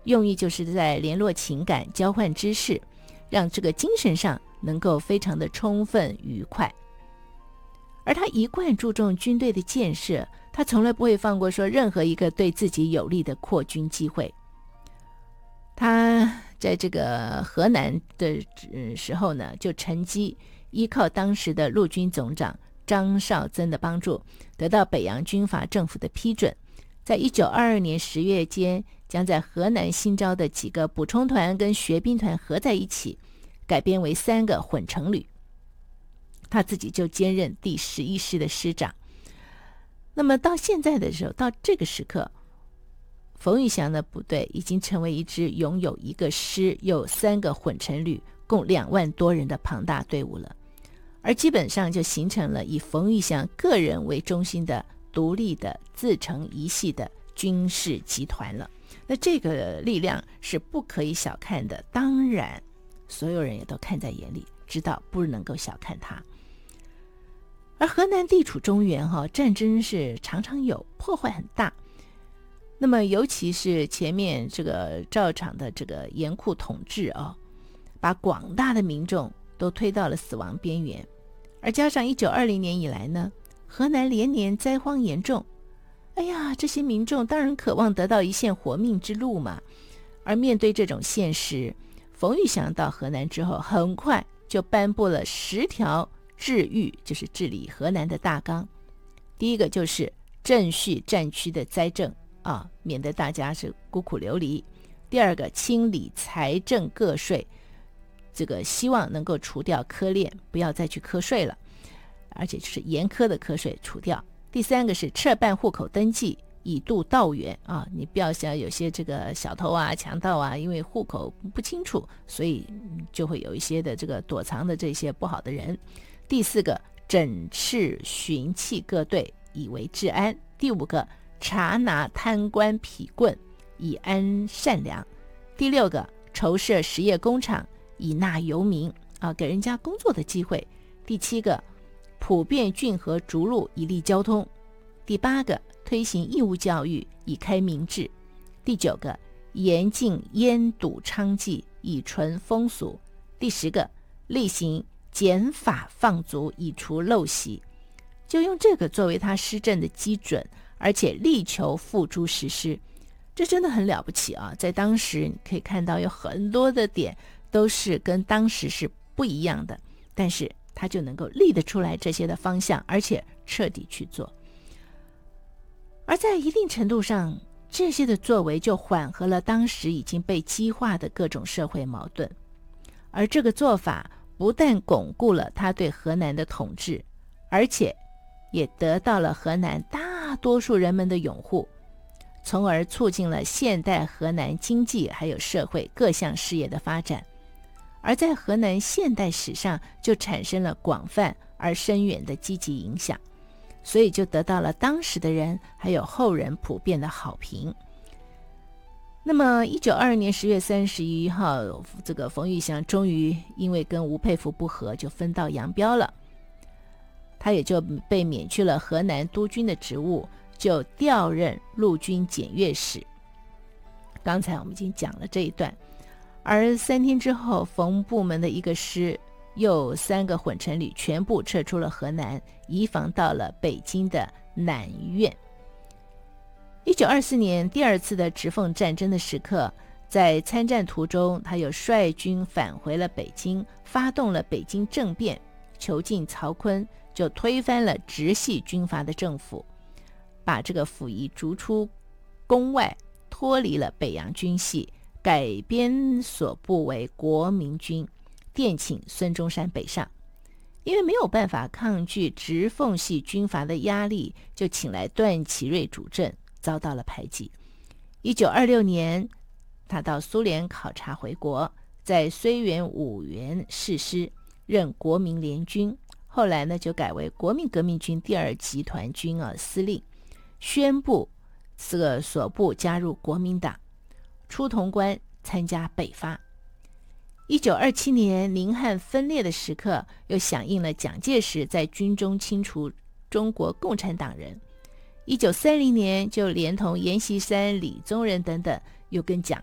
用意就是在联络情感、交换知识，让这个精神上能够非常的充分愉快。而他一贯注重军队的建设，他从来不会放过说任何一个对自己有利的扩军机会。他在这个河南的时候呢，就乘机依靠当时的陆军总长张绍曾的帮助，得到北洋军阀政府的批准，在1922年10月间，将在河南新招的几个补充团跟学兵团合在一起，改编为3个混成旅。他自己就兼任第11师的师长。那么到现在的时候，到这个时刻，冯玉祥的部队已经成为一支拥有1个师又3个混成旅，共2万多人的庞大队伍了，而基本上就形成了以冯玉祥个人为中心的独立的自成一系的军事集团了。那这个力量是不可以小看的，当然所有人也都看在眼里，知道不能够小看他。而河南地处中原，战争是常常有，破坏很大。那么尤其是前面这个赵昶的这个严酷统治把广大的民众都推到了死亡边缘。而加上1920年以来呢，河南连年灾荒严重，这些民众当然渴望得到一线活命之路嘛。而面对这种现实，冯玉祥到河南之后，很快就颁布了10条治愈，就是治理河南的大纲。第一个就是正序战区的灾政免得大家是孤苦流离。第二个，清理财政个税，这个希望能够除掉苛练，不要再去课税了，而且就是严苛的课税除掉。第三个是撤办户口登记，以度道远你不要想有些这个小偷强盗因为户口不清楚，所以就会有一些的这个躲藏的这些不好的人。第四个，整饬巡缉各队，以为治安。第五个，查拿贪官痞棍，以安善良。第六个，筹设实业工厂，以纳游民给人家工作的机会。第七个，普遍浚河逐鹿，以利交通。第八个，推行义务教育，以开民智。第九个，严禁烟赌娼妓，以纯风俗。第10个，厉行减法放逐，以除陋习。就用这个作为他施政的基准，而且力求付诸实施。这真的很了不起在当时你可以看到有很多的点都是跟当时是不一样的，但是他就能够立得出来这些的方向，而且彻底去做。而在一定程度上，这些的作为就缓和了当时已经被激化的各种社会矛盾。而这个做法不但巩固了他对河南的统治，而且也得到了河南大多数人们的拥护，从而促进了现代河南经济还有社会各项事业的发展。而在河南现代史上就产生了广泛而深远的积极影响，所以就得到了当时的人还有后人普遍的好评。那么1922年10月31号，这个冯玉祥终于因为跟吴佩孚不和，就分道扬镳了。他也就被免去了河南督军的职务，就调任陆军检阅使。刚才我们已经讲了这一段。而3天之后，冯部门的1个师又3个混成旅全部撤出了河南，移防到了北京的南苑。1924年第2次的直奉战争的时刻，在参战途中，他又率军返回了北京，发动了北京政变，囚禁曹锟，就推翻了直系军阀的政府，把这个溥仪逐出宫外，脱离了北洋军系，改编所部为国民军，电请孙中山北上。因为没有办法抗拒直奉系军阀的压力，就请来段祺瑞主政，遭到了排挤。1926年他到苏联考察回国，在绥远五原誓师，任国民联军，后来呢就改为国民革命军第2集团军司令，宣布这个所部加入国民党，出潼关参加北伐。1927年宁汉分裂的时刻，又响应了蒋介石在军中清除中国共产党人。1930年就连同阎锡山、李宗仁等等，又跟蒋